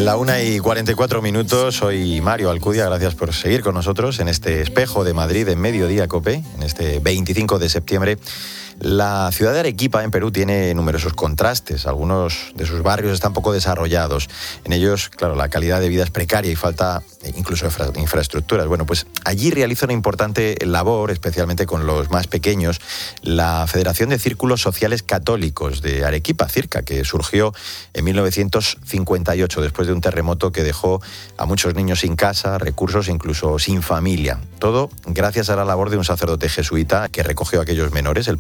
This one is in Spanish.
La 1:44, soy Mario Alcudia, gracias por seguir con nosotros en este espejo de Madrid en Mediodía Cope, en este 25 de septiembre. La ciudad de Arequipa, en Perú, tiene numerosos contrastes. Algunos de sus barrios están poco desarrollados. En ellos, claro, la calidad de vida es precaria y falta incluso infraestructuras. Bueno, pues allí realiza una importante labor, especialmente con los más pequeños, la Federación de Círculos Sociales Católicos de Arequipa, CIRCA, que surgió en 1958, después de un terremoto que dejó a muchos niños sin casa, recursos e incluso sin familia. Todo gracias a la labor de un sacerdote jesuita que recogió a aquellos menores, el